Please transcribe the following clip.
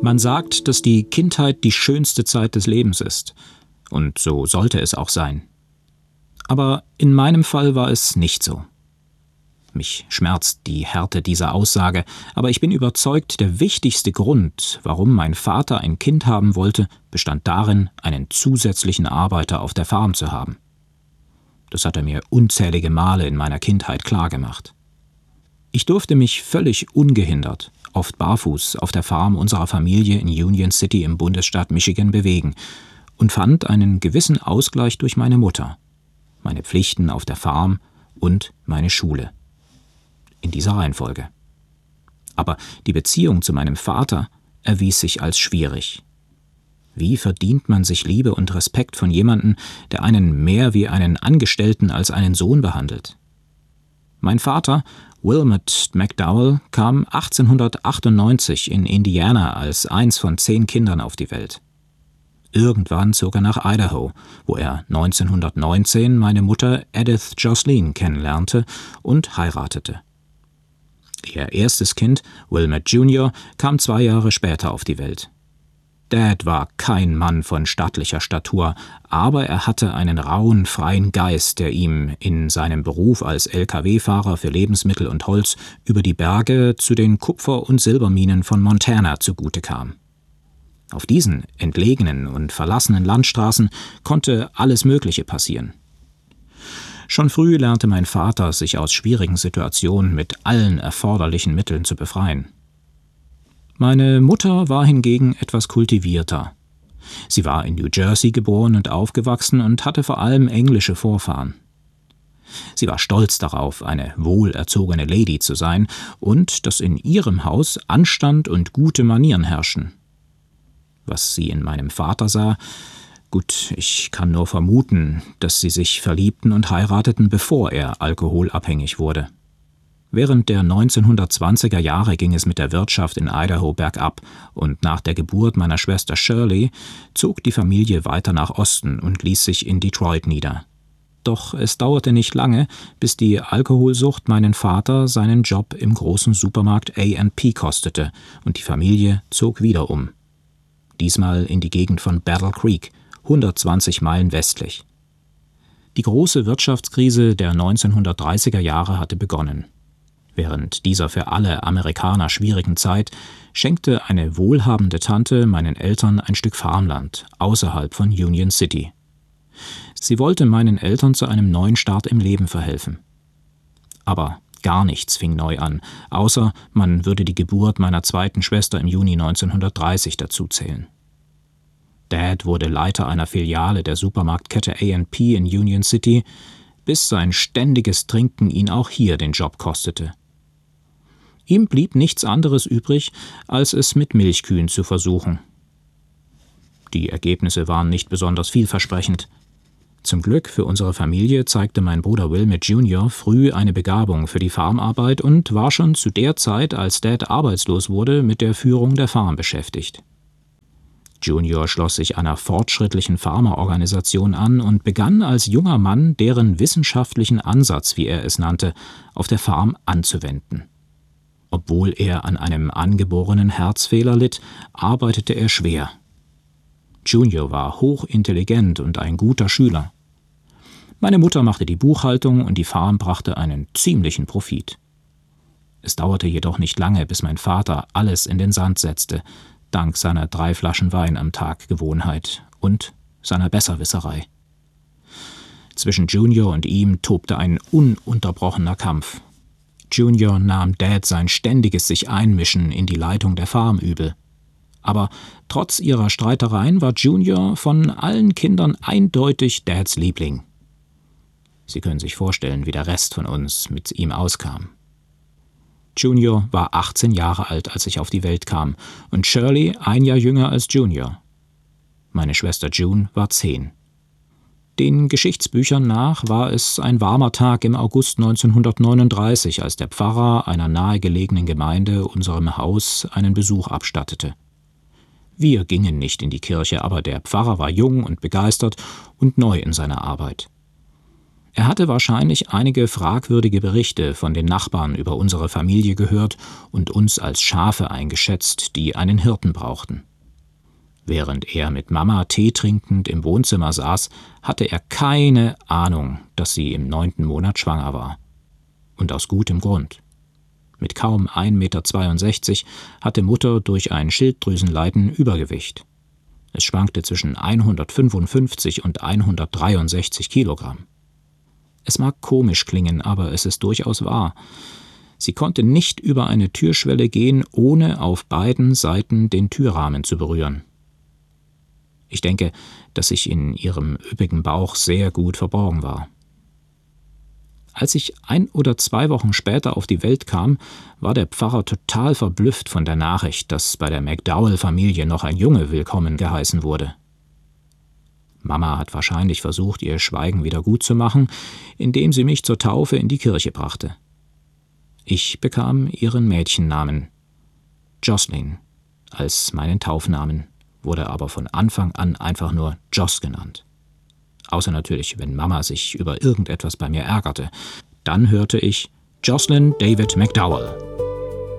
Man sagt, dass die Kindheit die schönste Zeit des Lebens ist. Und so sollte es auch sein. Aber in meinem Fall war es nicht so. Mich schmerzt die Härte dieser Aussage, aber ich bin überzeugt, der wichtigste Grund, warum mein Vater ein Kind haben wollte, bestand darin, einen zusätzlichen Arbeiter auf der Farm zu haben. Das hat er mir unzählige Male in meiner Kindheit klargemacht. Ich durfte mich völlig ungehindert, oft barfuß, auf der Farm unserer Familie in Union City im Bundesstaat Michigan bewegen und fand einen gewissen Ausgleich durch meine Mutter, meine Pflichten auf der Farm und meine Schule. In dieser Reihenfolge. Aber die Beziehung zu meinem Vater erwies sich als schwierig. Wie verdient man sich Liebe und Respekt von jemandem, der einen mehr wie einen Angestellten als einen Sohn behandelt? Mein Vater, Wilmot McDowell, kam 1898 in Indiana als eins von 10 Kindern auf die Welt. Irgendwann zog er nach Idaho, wo er 1919 meine Mutter Edith Jocelyn kennenlernte und heiratete. Ihr erstes Kind, Wilmot Jr., kam 2 Jahre später auf die Welt. Dad war kein Mann von stattlicher Statur, aber er hatte einen rauen, freien Geist, der ihm in seinem Beruf als Lkw-Fahrer für Lebensmittel und Holz über die Berge zu den Kupfer- und Silberminen von Montana zugute kam. Auf diesen entlegenen und verlassenen Landstraßen konnte alles Mögliche passieren. Schon früh lernte mein Vater, sich aus schwierigen Situationen mit allen erforderlichen Mitteln zu befreien. Meine Mutter war hingegen etwas kultivierter. Sie war in New Jersey geboren und aufgewachsen und hatte vor allem englische Vorfahren. Sie war stolz darauf, eine wohlerzogene Lady zu sein und dass in ihrem Haus Anstand und gute Manieren herrschten. Was sie in meinem Vater sah, gut, ich kann nur vermuten, dass sie sich verliebten und heirateten, bevor er alkoholabhängig wurde. Während der 1920er Jahre ging es mit der Wirtschaft in Idaho bergab und nach der Geburt meiner Schwester Shirley zog die Familie weiter nach Osten und ließ sich in Detroit nieder. Doch es dauerte nicht lange, bis die Alkoholsucht meinen Vater seinen Job im großen Supermarkt A&P kostete und die Familie zog wieder um. Diesmal in die Gegend von Battle Creek, 120 Meilen westlich. Die große Wirtschaftskrise der 1930er Jahre hatte begonnen. Während dieser für alle Amerikaner schwierigen Zeit schenkte eine wohlhabende Tante meinen Eltern ein Stück Farmland außerhalb von Union City. Sie wollte meinen Eltern zu einem neuen Start im Leben verhelfen. Aber gar nichts fing neu an, außer man würde die Geburt meiner zweiten Schwester im Juni 1930 dazuzählen. Dad wurde Leiter einer Filiale der Supermarktkette A&P in Union City, bis sein ständiges Trinken ihn auch hier den Job kostete. Ihm blieb nichts anderes übrig, als es mit Milchkühen zu versuchen. Die Ergebnisse waren nicht besonders vielversprechend. Zum Glück für unsere Familie zeigte mein Bruder Wilmot Jr. früh eine Begabung für die Farmarbeit und war schon zu der Zeit, als Dad arbeitslos wurde, mit der Führung der Farm beschäftigt. Junior schloss sich einer fortschrittlichen Farmerorganisation an und begann als junger Mann deren wissenschaftlichen Ansatz, wie er es nannte, auf der Farm anzuwenden. Obwohl er an einem angeborenen Herzfehler litt, arbeitete er schwer. Junior war hochintelligent und ein guter Schüler. Meine Mutter machte die Buchhaltung und die Farm brachte einen ziemlichen Profit. Es dauerte jedoch nicht lange, bis mein Vater alles in den Sand setzte, dank seiner 3 Flaschen Wein am Tag Gewohnheit und seiner Besserwisserei. Zwischen Junior und ihm tobte ein ununterbrochener Kampf. Junior nahm Dad sein ständiges sich Einmischen in die Leitung der Farm übel. Aber trotz ihrer Streitereien war Junior von allen Kindern eindeutig Dads Liebling. Sie können sich vorstellen, wie der Rest von uns mit ihm auskam. Junior war 18 Jahre alt, als ich auf die Welt kam, und Shirley 1 Jahr jünger als Junior. Meine Schwester June war 10. Den Geschichtsbüchern nach war es ein warmer Tag im August 1939, als der Pfarrer einer nahegelegenen Gemeinde unserem Haus einen Besuch abstattete. Wir gingen nicht in die Kirche, aber der Pfarrer war jung und begeistert und neu in seiner Arbeit. Er hatte wahrscheinlich einige fragwürdige Berichte von den Nachbarn über unsere Familie gehört und uns als Schafe eingeschätzt, die einen Hirten brauchten. Während er mit Mama Tee trinkend im Wohnzimmer saß, hatte er keine Ahnung, dass sie im 9. Monat schwanger war. Und aus gutem Grund. Mit kaum 1,62 Meter hatte Mutter durch ein Schilddrüsenleiden Übergewicht. Es schwankte zwischen 155 und 163 Kilogramm. Es mag komisch klingen, aber es ist durchaus wahr. Sie konnte nicht über eine Türschwelle gehen, ohne auf beiden Seiten den Türrahmen zu berühren. Ich denke, dass ich in ihrem üppigen Bauch sehr gut verborgen war. Als ich 1 oder 2 Wochen später auf die Welt kam, war der Pfarrer total verblüfft von der Nachricht, dass bei der McDowell-Familie noch ein Junge willkommen geheißen wurde. Mama hat wahrscheinlich versucht, ihr Schweigen wieder gut zu machen, indem sie mich zur Taufe in die Kirche brachte. Ich bekam ihren Mädchennamen, Jocelyn, als meinen Taufnamen, wurde aber von Anfang an einfach nur Joss genannt. Außer natürlich, wenn Mama sich über irgendetwas bei mir ärgerte. Dann hörte ich Jocelyn David McDowell.